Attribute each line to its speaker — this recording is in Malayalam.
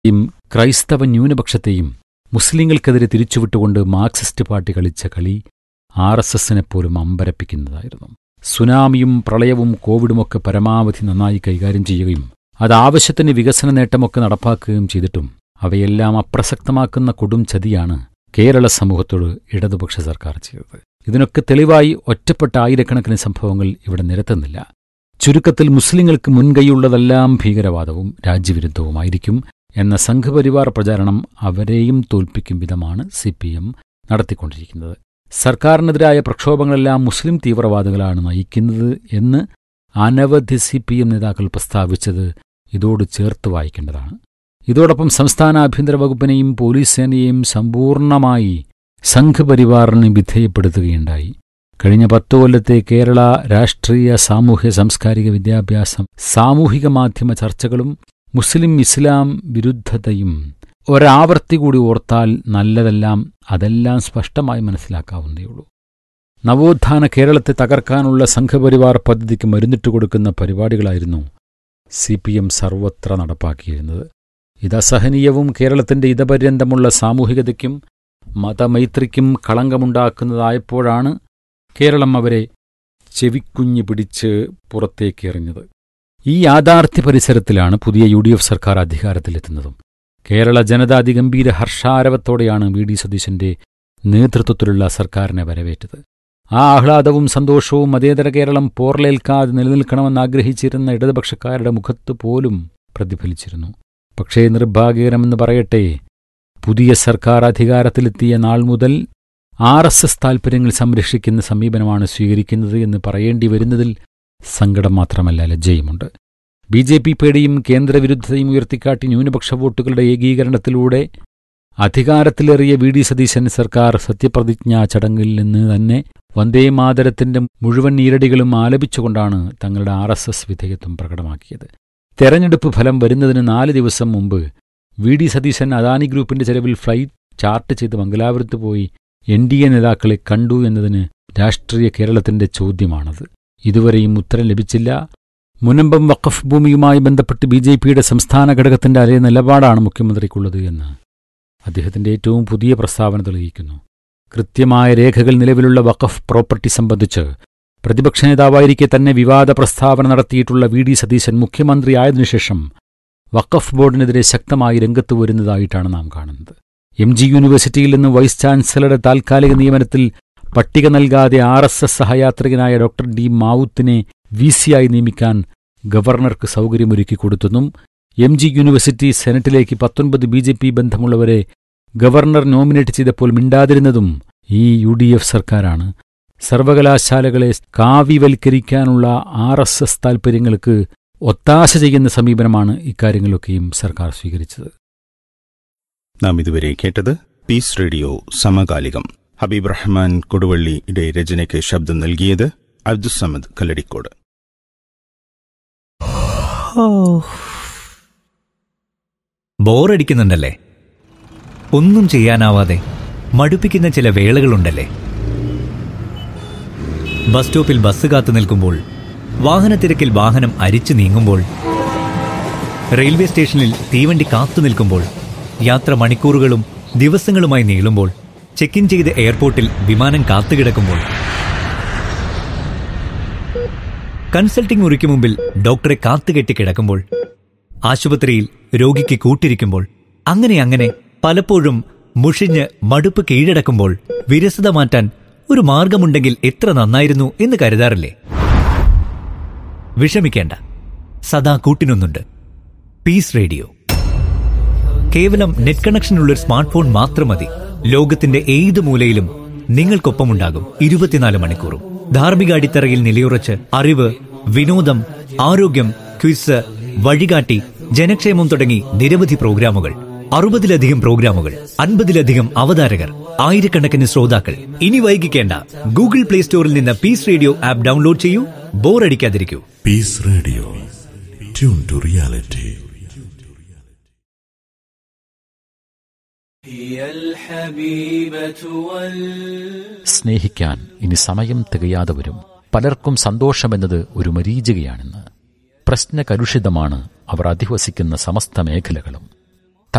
Speaker 1: ക്രൈസ്തവ ന്യൂനപക്ഷത്തെയും മുസ്ലിങ്ങൾക്കെതിരെ തിരിച്ചുവിട്ടുകൊണ്ട് മാർക്സിസ്റ്റ് പാർട്ടി കളിച്ച കളി RSSനെപ്പോലും അമ്പരപ്പിക്കുന്നതായിരുന്നു. സുനാമിയും പ്രളയവും കോവിഡുമൊക്കെ പരമാവധി നന്നായി കൈകാര്യം ചെയ്യുകയും അത് ആവശ്യത്തിന് വികസന നേട്ടമൊക്കെ നടപ്പാക്കുകയും ചെയ്തിട്ടും അവയെല്ലാം അപ്രസക്തമാക്കുന്ന കൊടും ചതിയാണ് കേരള സമൂഹത്തോട് ഇടതുപക്ഷ സർക്കാർ ചെയ്തത്. ഇതിനൊക്കെ തെളിവായി ഒറ്റപ്പെട്ട ആയിരക്കണക്കിന് സംഭവങ്ങൾ ഇവിടെ നിരത്തുന്നില്ല. ചുരുക്കത്തിൽ മുസ്ലിങ്ങൾക്ക് മുൻകൈയുള്ളതെല്ലാം ഭീകരവാദവും രാജ്യവിരുദ്ധവുമായിരിക്കും എന്ന സംഘപരിവാർ പ്രചാരണം അവരെയും തോൽപ്പിക്കും വിധമാണ് CPM നടത്തിക്കൊണ്ടിരിക്കുന്നത്. സർക്കാരിനെതിരായ പ്രക്ഷോഭങ്ങളെല്ലാം മുസ്ലിം തീവ്രവാദികളാണ് നയിക്കുന്നത് എന്ന് അനവധി CPM നേതാക്കൾ പ്രസ്താവിച്ചത് ഇതോട് ചേർത്ത് വായിക്കേണ്ടതാണ്. ഇതോടൊപ്പം സംസ്ഥാന ആഭ്യന്തര വകുപ്പിനെയും പോലീസ് സേനയെയും സമ്പൂർണമായി സംഘപരിവാറിന് വിധേയപ്പെടുത്തുകയുണ്ടായി. കഴിഞ്ഞ 10 കൊല്ലത്തെ കേരള രാഷ്ട്രീയ സാമൂഹ്യ സാംസ്കാരിക വിദ്യാഭ്യാസം സാമൂഹിക മാധ്യമ ചർച്ചകളും മുസ്ലിം ഇസ്ലാം വിരുദ്ധതയും ഒരാവർത്തി കൂടി ഓർത്താൽ നല്ലതെല്ലാം അതെല്ലാം സ്പഷ്ടമായി മനസ്സിലാക്കാവുന്നേയുള്ളൂ. നവോത്ഥാന കേരളത്തെ തകർക്കാനുള്ള സംഘപരിവാർ പദ്ധതിക്ക് മരുന്നിട്ട് കൊടുക്കുന്ന പരിപാടികളായിരുന്നു CPM സർവത്ര നടപ്പാക്കിയിരുന്നത്. ഇതസഹനീയവും കേരളത്തിന്റെ ഇതപര്യന്തമുള്ള സാമൂഹികതയ്ക്കും മതമൈത്രിക്കും കളങ്കമുണ്ടാക്കുന്നതായപ്പോഴാണ് കേരളം അവരെ ചെവിക്കുഞ്ഞ് പിടിച്ച് പുറത്തേക്കെറിഞ്ഞത്. ഈ യാഥാർത്ഥ്യ പരിസരത്തിലാണ് പുതിയ UDF സർക്കാർ അധികാരത്തിലെത്തുന്നതും. കേരള ജനത അതിഗംഭീര ഹർഷാരവത്തോടെയാണ് VD സതീശന്റെ നേതൃത്വത്തിലുള്ള സർക്കാരിനെ വരവേറ്റത്. ആ ആഹ്ലാദവും സന്തോഷവും മതേതര കേരളം പോർലേൽക്കാതെ നിലനിൽക്കണമെന്നാഗ്രഹിച്ചിരുന്ന ഇടതുപക്ഷക്കാരുടെ മുഖത്ത് പോലും പ്രതിഫലിച്ചിരുന്നു. പക്ഷേ നിർഭാഗ്യകരമെന്ന് പറയട്ടെ, പുതിയ സർക്കാർ അധികാരത്തിലെത്തിയ നാൾ മുതൽ RSS താൽപര്യങ്ങൾ സംരക്ഷിക്കുന്ന സമീപനമാണ് സ്വീകരിക്കുന്നത് എന്ന് പറയേണ്ടി വരുന്നതിൽ സങ്കടം മാത്രമല്ല ലജ്ജയുമുണ്ട്. BJP പേടിയും കേന്ദ്രവിരുദ്ധതയും ഉയർത്തിക്കാട്ടി ന്യൂനപക്ഷ വോട്ടുകളുടെ ഏകീകരണത്തിലൂടെ അധികാരത്തിലേറിയ VD സതീശൻ സർക്കാർ സത്യപ്രതിജ്ഞാ ചടങ്ങിൽ നിന്ന് തന്നെ വന്ദേമാതരത്തിന്റെ മുഴുവൻ ഈരടികളും ആലപിച്ചുകൊണ്ടാണ് തങ്ങളുടെ RSS വിധേയത്വം പ്രകടമാക്കിയത്. തെരഞ്ഞെടുപ്പ് ഫലം വരുന്നതിന് 4 ദിവസം മുമ്പ് VD സതീശൻ അദാനി ഗ്രൂപ്പിന്റെ ചെലവിൽ ഫ്ലൈറ്റ് ചാർട്ട് ചെയ്ത് മംഗലാപുരത്ത് പോയി NDA നേതാക്കളെ കണ്ടു എന്നതിന് രാഷ്ട്രീയ കേരളത്തിന്റെ ചോദ്യമാണത്. ഇതുവരെയും ഉത്തരം ലഭിച്ചില്ല. മുനമ്പം വഖഫ് ഭൂമിയുമായി ബന്ധപ്പെട്ട് BJPയുടെ സംസ്ഥാന ഘടകത്തിന്റെ അതേ നിലപാടാണ് മുഖ്യമന്ത്രിക്കുള്ളത് എന്ന് അദ്ദേഹത്തിന്റെ ഏറ്റവും പുതിയ പ്രസ്താവന തെളിയിക്കുന്നു. കൃത്യമായ രേഖകൾ നിലവിലുള്ള വഖഫ് പ്രോപ്പർട്ടി സംബന്ധിച്ച് പ്രതിപക്ഷ നേതാവായിരിക്കെ തന്നെ വിവാദ പ്രസ്താവന നടത്തിയിട്ടുള്ള VD സതീശൻ മുഖ്യമന്ത്രിയായതിനുശേഷം വഖഫ് ബോർഡിനെതിരെ ശക്തമായി രംഗത്ത് വരുന്നതായിട്ടാണ് നാം കാണുന്നത്. MG യൂണിവേഴ്സിറ്റിയിൽ നിന്ന് വൈസ് ചാൻസലറുടെ താൽക്കാലിക നിയമനത്തിൽ പട്ടിക നൽകാതെ RSS സഹയാത്രികനായ ഡോക്ടർ D. മാവുത്തിനെ VC നിയമിക്കാൻ ഗവർണർക്ക് സൗകര്യമൊരുക്കി കൊടുത്തെന്നും MG university സെനറ്റിലേക്ക് 19 BJP ബന്ധമുള്ളവരെ governor nominate ചെയ്തപ്പോൾ മിണ്ടാതിരുന്നതും ഈ UDF സർക്കാരാണ്. സർവകലാശാലകളെ കാവ്യവൽക്കരിക്കാനുള്ള RSS താൽപര്യങ്ങൾക്ക് ഒത്താശ ചെയ്യുന്ന സമീപനമാണ് ഇക്കാര്യങ്ങളൊക്കെയും സർക്കാർ സ്വീകരിച്ചത്.
Speaker 2: നാം ഇതുവരെ കേട്ടത് പീസ് റേഡിയോ സമകാലികം. ഹബീബ് റഹ്മാൻ കൊടുവള്ളിയുടെ രചനയ്ക്ക് ശബ്ദം നൽകിയത് അബ്ദുസ്സമദ് കല്ലടിക്കോട്.
Speaker 3: ബോറടിക്കുന്നുണ്ടല്ലേ? ഒന്നും ചെയ്യാനാവാതെ മടുപ്പിക്കുന്ന ചില വേളകളുണ്ടല്ലേ? ബസ് സ്റ്റോപ്പിൽ ബസ് കാത്തു നിൽക്കുമ്പോൾ, വാഹനത്തിരക്കിൽ വാഹനം അരിച്ചു നീങ്ങുമ്പോൾ, റെയിൽവേ സ്റ്റേഷനിൽ തീവണ്ടി കാത്തു നിൽക്കുമ്പോൾ, യാത്ര മണിക്കൂറുകളും ദിവസങ്ങളുമായി നീളുമ്പോൾ, ചെക്ക് ഇൻ ചെയ്ത് എയർപോർട്ടിൽ വിമാനം കാത്തുകിടക്കുമ്പോൾ, കൺസൾട്ടിംഗ് മുറിക്ക് മുമ്പിൽ ഡോക്ടറെ കാത്തുകെട്ടി കിടക്കുമ്പോൾ, ആശുപത്രിയിൽ രോഗിക്ക് കൂട്ടിരിക്കുമ്പോൾ, അങ്ങനെ പലപ്പോഴും മുഷിഞ്ഞ് മടുപ്പ് കീഴടക്കുമ്പോൾ വിരസത മാറ്റാൻ ഒരു മാർഗമുണ്ടെങ്കിൽ എത്ര നന്നായിരുന്നു എന്ന് കരുതാറില്ലേ? വിഷമിക്കേണ്ട, സദാ കൂട്ടിനൊന്നുണ്ട്. Piece radio. കേവലം നെറ്റ് കണക്ഷനുള്ളൊരു സ്മാർട്ട് ഫോൺ മാത്രം മതി. ലോകത്തിന്റെ ഏത് മൂലയിലും നിങ്ങൾക്കൊപ്പമുണ്ടാകും 24 മണിക്കൂറും. ധാർമ്മിക അടിത്തറയിൽ നിലയുറച്ച് അറിവ്, വിനോദം, ആരോഗ്യം, ക്വിസ്, വഴികാട്ടി, ജനക്ഷേമം തുടങ്ങി നിരവധി പ്രോഗ്രാമുകൾ. 60-ലധികം പ്രോഗ്രാമുകൾ, 50-ലധികം അവതാരകർ, ആയിരക്കണക്കിന് ശ്രോതാക്കൾ. ഇനി വൈകിക്കേണ്ട, ഗൂഗിൾ പ്ലേ സ്റ്റോറിൽ നിന്ന് പീസ് റേഡിയോ ആപ്പ് ഡൗൺലോഡ് ചെയ്യൂ. ബോറടിക്കാതിരിക്കൂ.
Speaker 4: Piece radio, tune to reality.
Speaker 1: സ്നേഹിക്കാൻ ഇനി സമയം തികയാതെ വരും. പലർക്കും സന്തോഷമെന്നത് ഒരു മരീചികയാണെന്ന്. പ്രശ്നകലുഷിതമാണ് അവർ അധിവസിക്കുന്ന സമസ്ത മേഖലകളും.